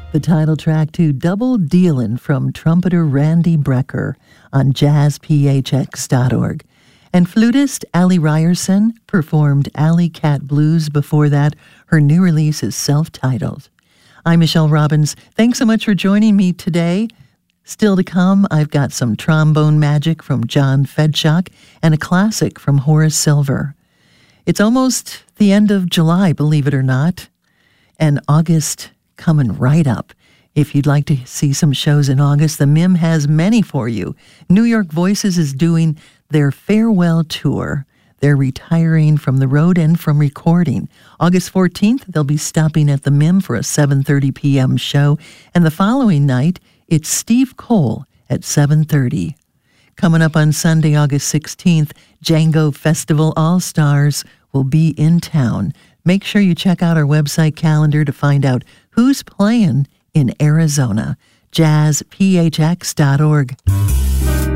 The title track to Double Dealin' from trumpeter Randy Brecker on jazzphx.org. And flutist Allie Ryerson performed Alley Cat Blues before that. Her new release is self-titled. I'm Michelle Robbins. Thanks so much for joining me today. Still to come, I've got some trombone magic from John Fedshock and a classic from Horace Silver. It's almost the end of July, believe it or not, and August coming right up. If you'd like to see some shows in August, the MIM has many for you. New York Voices is doing their farewell tour. They're retiring from the road and from recording. August 14th, they'll be stopping at the MIM for a 7:30 p.m. show. And the following night, it's Steve Cole at 7:30. Coming up on Sunday, August 16th, Django Festival All-Stars will be in town. Make sure you check out our website calendar to find out who's playing in Arizona. jazzphx.org.